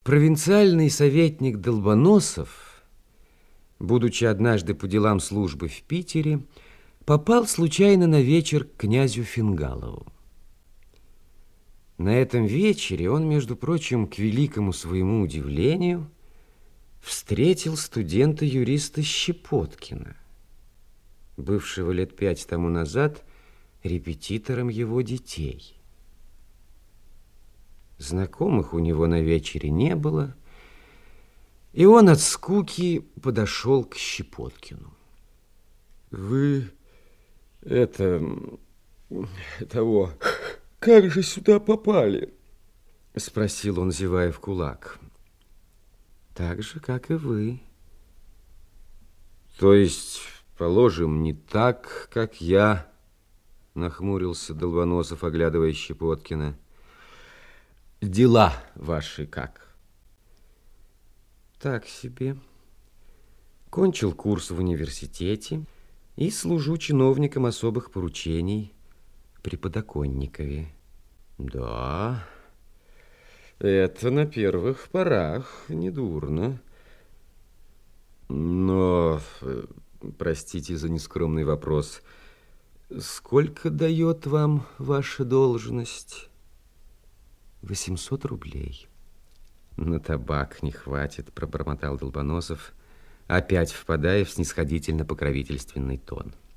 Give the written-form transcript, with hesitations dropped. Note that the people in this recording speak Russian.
Провинциальный советник Долбоносов, будучи однажды по делам службы в Питере, попал случайно на вечер к князю Фингалову. На этом вечере он, между прочим, к великому своему удивлению, встретил студента-юриста Щепоткина, бывшего лет 5 тому назад репетитором его детей. Знакомых у него на вечере не было, и он от скуки подошел к Щепоткину. Вы как же сюда попали? Спросил он, зевая в кулак. Так же, как и вы. То есть, положим, не так, как я, нахмурился Долбоносов, оглядывая Щепоткина. Дела ваши как? Так себе. Кончил курс в университете и служу чиновником особых поручений при Подоконникове. Да, это на первых порах недурно. Но, простите за нескромный вопрос, сколько дает вам ваша должность? 800 рублей. На табак не хватит, пробормотал Долбоносов, опять впадая в снисходительно-покровительственный тон.